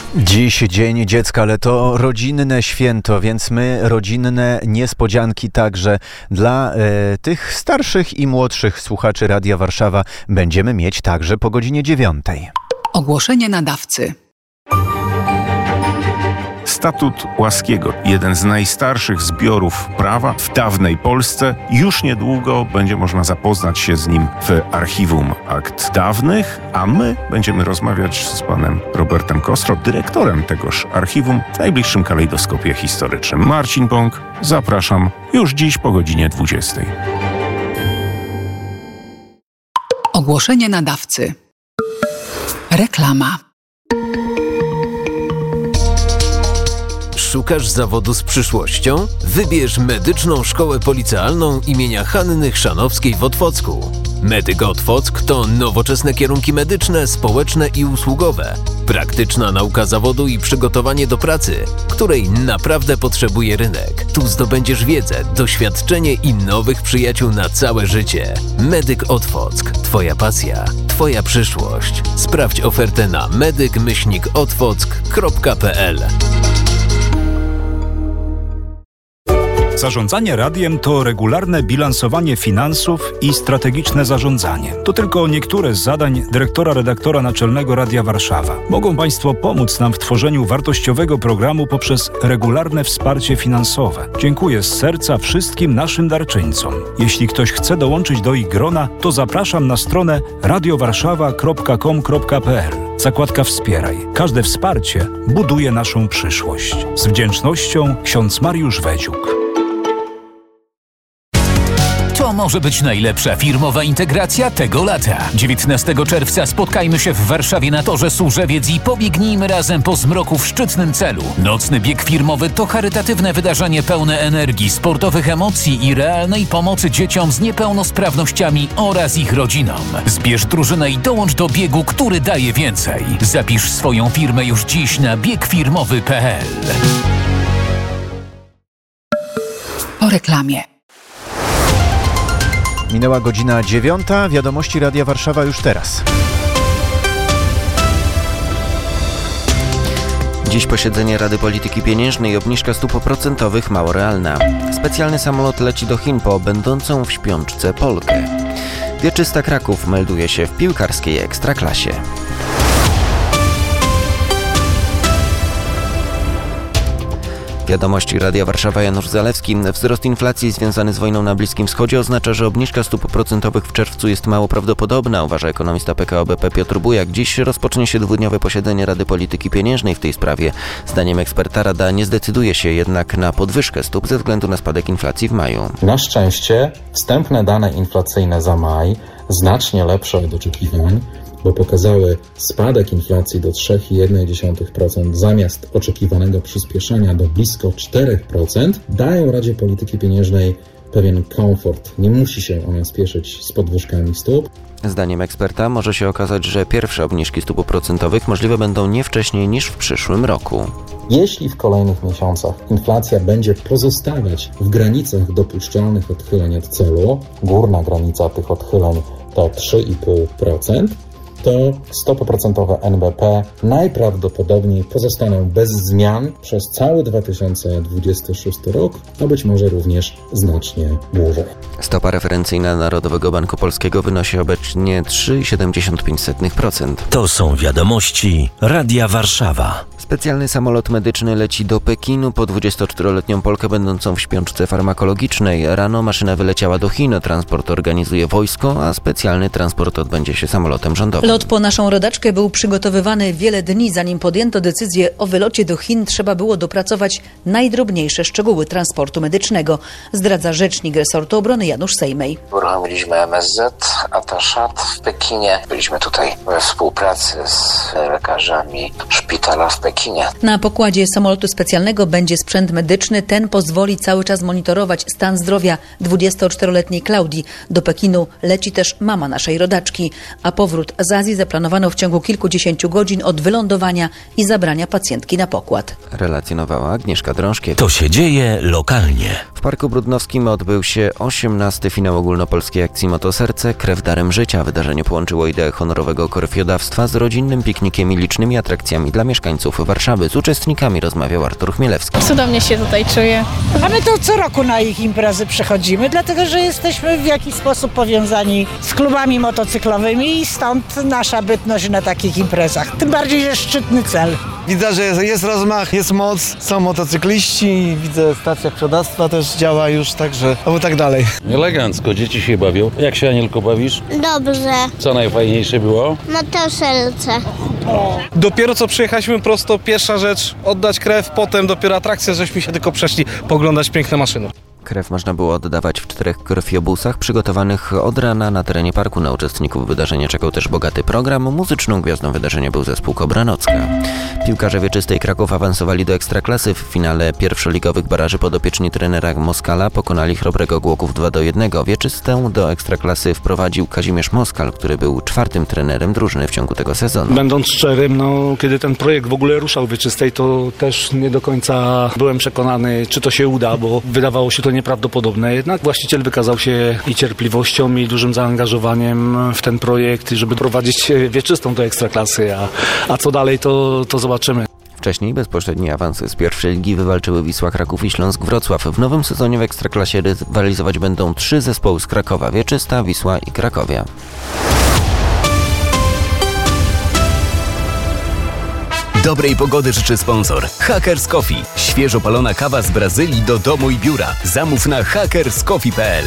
Dziś Dzień Dziecka, ale to rodzinne święto, więc my rodzinne niespodzianki także dla tych starszych i młodszych słuchaczy Radia Warszawa będziemy mieć także po godzinie 9. Ogłoszenie nadawcy. Statut Łaskiego, jeden z najstarszych zbiorów prawa w dawnej Polsce. Już niedługo będzie można zapoznać się z nim w Archiwum Akt Dawnych, a my będziemy rozmawiać z panem Robertem Kostro, dyrektorem tegoż archiwum w najbliższym kalejdoskopie historycznym. Marcin Bąk, zapraszam już dziś po godzinie 20. Ogłoszenie nadawcy. Reklama. Szukasz zawodu z przyszłością? Wybierz Medyczną Szkołę Policealną imienia Hanny Chrzanowskiej w Otwocku. Medyk Otwock to nowoczesne kierunki medyczne, społeczne i usługowe. Praktyczna nauka zawodu i przygotowanie do pracy, której naprawdę potrzebuje rynek. Tu zdobędziesz wiedzę, doświadczenie i nowych przyjaciół na całe życie. Medyk Otwock. Twoja pasja, Twoja przyszłość. Sprawdź ofertę na medyk-otwock.pl. Zarządzanie radiem to regularne bilansowanie finansów i strategiczne zarządzanie. To tylko niektóre z zadań redaktora naczelnego Radia Warszawa. Mogą Państwo pomóc nam w tworzeniu wartościowego programu poprzez regularne wsparcie finansowe. Dziękuję z serca wszystkim naszym darczyńcom. Jeśli ktoś chce dołączyć do ich grona, to zapraszam na stronę radiowarszawa.com.pl. Zakładka Wspieraj. Każde wsparcie buduje naszą przyszłość. Z wdzięcznością, ksiądz Mariusz Wedziuk. To może być najlepsza firmowa integracja tego lata. 19 czerwca spotkajmy się w Warszawie na Torze Służewiec i pobiegnijmy razem po zmroku w szczytnym celu. Nocny bieg firmowy to charytatywne wydarzenie pełne energii, sportowych emocji i realnej pomocy dzieciom z niepełnosprawnościami oraz ich rodzinom. Zbierz drużynę i dołącz do biegu, który daje więcej. Zapisz swoją firmę już dziś na biegfirmowy.pl. Po reklamie. Minęła godzina 9. Wiadomości Radia Warszawa już teraz. Dziś posiedzenie Rady Polityki Pieniężnej, obniżka stóp procentowych mało realna. Specjalny samolot leci do Chin po będącą w śpiączce Polkę. Wieczysta Kraków melduje się w piłkarskiej ekstraklasie. Wiadomości Radia Warszawa, Janusz Zalewski. Wzrost inflacji związany z wojną na Bliskim Wschodzie oznacza, że obniżka stóp procentowych w czerwcu jest mało prawdopodobna, uważa ekonomista PKO BP Piotr Bujak. Dziś rozpocznie się dwudniowe posiedzenie Rady Polityki Pieniężnej w tej sprawie. Zdaniem eksperta Rada nie zdecyduje się jednak na podwyżkę stóp ze względu na spadek inflacji w maju. Na szczęście wstępne dane inflacyjne za maj znacznie lepsze od oczekiwań, bo pokazały spadek inflacji do 3,1% zamiast oczekiwanego przyspieszenia do blisko 4%, dają Radzie Polityki Pieniężnej pewien komfort. Nie musi się ona spieszyć z podwyżkami stóp. Zdaniem eksperta może się okazać, że pierwsze obniżki stóp procentowych możliwe będą nie wcześniej niż w przyszłym roku. Jeśli w kolejnych miesiącach inflacja będzie pozostawać w granicach dopuszczalnych odchyleń od celu, górna granica tych odchyleń to 3,5%, to stopy procentowe NBP najprawdopodobniej pozostaną bez zmian przez cały 2026 rok, a być może również znacznie dłużej. Stopa referencyjna Narodowego Banku Polskiego wynosi obecnie 3,75%. To są wiadomości Radia Warszawa. Specjalny samolot medyczny leci do Pekinu po 24-letnią Polkę będącą w śpiączce farmakologicznej. Rano maszyna wyleciała do Chin. Transport organizuje wojsko, a specjalny transport odbędzie się samolotem rządowym. Lot po naszą rodaczkę był przygotowywany wiele dni. Zanim podjęto decyzję o wylocie do Chin, trzeba było dopracować najdrobniejsze szczegóły transportu medycznego, zdradza rzecznik resortu obrony Janusz Sejmej. Uruchomiliśmy MSZ, Ataszat w Pekinie. Byliśmy tutaj we współpracy z lekarzami szpitala w Pekinie. Na pokładzie samolotu specjalnego będzie sprzęt medyczny. Ten pozwoli cały czas monitorować stan zdrowia 24-letniej Klaudii. Do Pekinu leci też mama naszej rodaczki, a powrót z Azji zaplanowano w ciągu kilkudziesięciu godzin od wylądowania i zabrania pacjentki na pokład. Relacjonowała Agnieszka Drążkiewicz. To się dzieje lokalnie. W Parku Brudnowskim odbył się 18. finał ogólnopolskiej akcji Motoserce Krew darem życia. Wydarzenie połączyło ideę honorowego krwiodawstwa z rodzinnym piknikiem i licznymi atrakcjami dla mieszkańców Warszawy. Z uczestnikami rozmawiał Artur Chmielewski. Cudownie się tutaj czuję. A my to co roku na ich imprezy przychodzimy, dlatego że jesteśmy w jakiś sposób powiązani z klubami motocyklowymi i stąd nasza bytność na takich imprezach. Tym bardziej, że szczytny cel. Widzę, że jest rozmach, jest moc, są motocykliści, widzę stacja krwiodawstwa też działa już, także albo tak dalej. Elegancko, dzieci się bawią. Jak się, Anielko, bawisz? Dobrze. Co najfajniejsze było? Motoserce. Dopiero co przyjechaliśmy prosto, pierwsza rzecz, oddać krew, potem dopiero atrakcja, żeśmy się tylko przeszli poglądać piękne maszyny. Krew można było oddawać w 4 krwiobusach przygotowanych od rana na terenie parku. Na uczestników wydarzenia czekał też bogaty program. Muzyczną gwiazdą wydarzenia był zespół Kobranocka. Piłkarze Wieczystej Kraków awansowali do Ekstraklasy. W finale pierwszoligowych baraży podopieczni trenera Moskala pokonali Chrobrego Głogów 2-1. Wieczystę do Ekstraklasy wprowadził Kazimierz Moskal, który był 4. trenerem drużyny w ciągu tego sezonu. Będąc szczerym, kiedy ten projekt w ogóle ruszał w Wieczystej, to też nie do końca byłem przekonany, czy to się uda, bo wydawało się to nieprawdopodobne. Jednak właściciel wykazał się i cierpliwością, i dużym zaangażowaniem w ten projekt, żeby prowadzić Wieczystą do Ekstraklasy, a co dalej, to zobaczymy. Wcześniej bezpośredni awans z pierwszej ligi wywalczyły Wisła Kraków i Śląsk Wrocław. W nowym sezonie w Ekstraklasie rywalizować będą 3 zespoły z Krakowa: Wieczysta, Wisła i Krakowia. Dobrej pogody życzy sponsor Hackers Coffee. Świeżo palona kawa z Brazylii do domu i biura. Zamów na hackerscoffee.pl.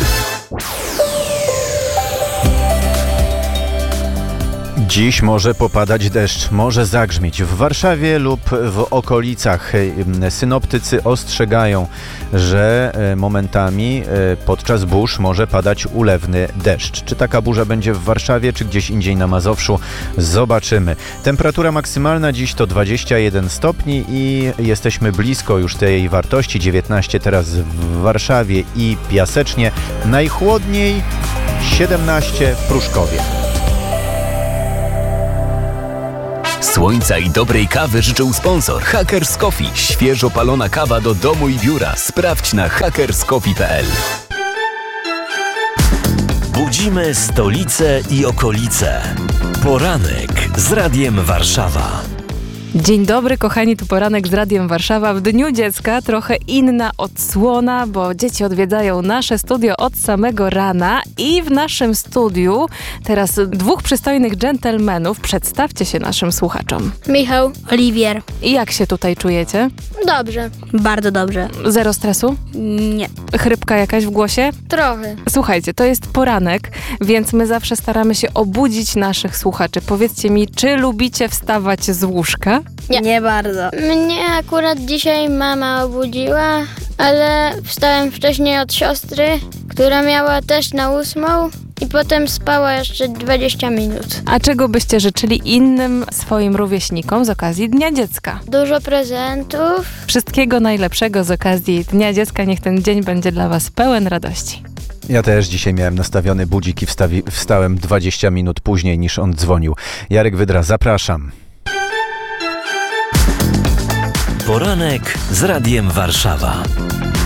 Dziś może popadać deszcz, może zagrzmieć w Warszawie lub w okolicach. Synoptycy ostrzegają, że momentami podczas burz może padać ulewny deszcz. Czy taka burza będzie w Warszawie, czy gdzieś indziej na Mazowszu? Zobaczymy. Temperatura maksymalna dziś to 21 stopni i jesteśmy blisko już tej wartości. 19 teraz w Warszawie i Piasecznie. Najchłodniej 17 w Pruszkowie. Słońca i dobrej kawy życzył sponsor Hackers Coffee. Świeżo palona kawa do domu i biura. Sprawdź na hackerscoffee.pl. Budzimy stolicę i okolice. Poranek z Radiem Warszawa. Dzień dobry, kochani, tu poranek z Radiem Warszawa. W Dniu Dziecka trochę inna odsłona, bo dzieci odwiedzają nasze studio od samego rana i w naszym studiu teraz 2 przystojnych dżentelmenów. Przedstawcie się naszym słuchaczom. Michał, Oliwier. I jak się tutaj czujecie? Dobrze. Bardzo dobrze. Zero stresu? Nie. Chrypka jakaś w głosie? Trochę. Słuchajcie, to jest poranek, więc my zawsze staramy się obudzić naszych słuchaczy. Powiedzcie mi, czy lubicie wstawać z łóżka? Nie bardzo. Mnie akurat dzisiaj mama obudziła, ale wstałem wcześniej od siostry, która miała też na 8 i potem spała jeszcze 20 minut. A czego byście życzyli innym swoim rówieśnikom z okazji Dnia Dziecka? Dużo prezentów. Wszystkiego najlepszego z okazji Dnia Dziecka. Niech ten dzień będzie dla was pełen radości. Ja też dzisiaj miałem nastawiony budzik i wstałem 20 minut później niż on dzwonił. Jarek Wydra, zapraszam. Poranek z Radiem Warszawa.